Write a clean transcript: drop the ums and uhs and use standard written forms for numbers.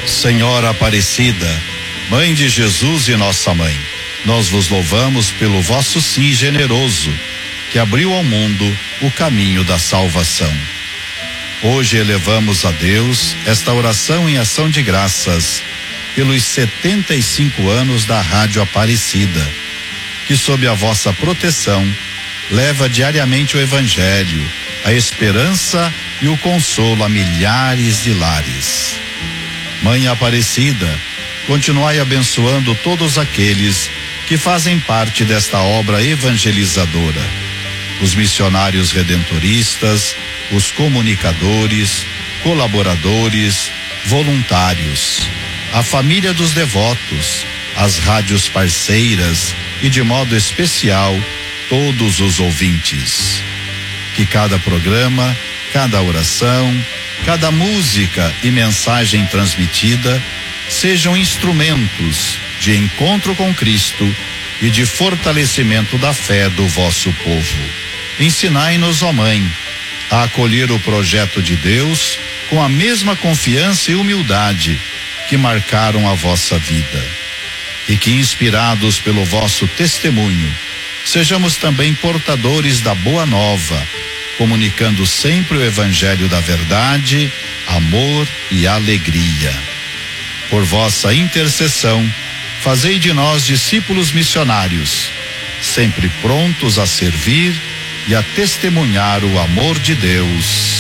Senhora Aparecida, Mãe de Jesus e nossa mãe, nós vos louvamos pelo vosso sim generoso, que abriu ao mundo o caminho da salvação. Hoje elevamos a Deus esta oração em ação de graças pelos 75 anos da Rádio Aparecida, que sob a vossa proteção leva diariamente o Evangelho, a esperança e o consolo a milhares de lares. Mãe Aparecida, continuai abençoando todos aqueles que fazem parte desta obra evangelizadora, os missionários redentoristas, os comunicadores, colaboradores, voluntários, a família dos devotos, as rádios parceiras e, de modo especial, todos os ouvintes. Que cada programa, cada oração, cada música e mensagem transmitida sejam instrumentos de encontro com Cristo e de fortalecimento da fé do vosso povo. Ensinai-nos, ó Mãe, a acolher o projeto de Deus com a mesma confiança e humildade que marcaram a vossa vida. E que, inspirados pelo vosso testemunho, sejamos também portadores da boa nova, comunicando sempre o Evangelho da verdade, amor e alegria. Por vossa intercessão, fazei de nós discípulos missionários, sempre prontos a servir e a testemunhar o amor de Deus.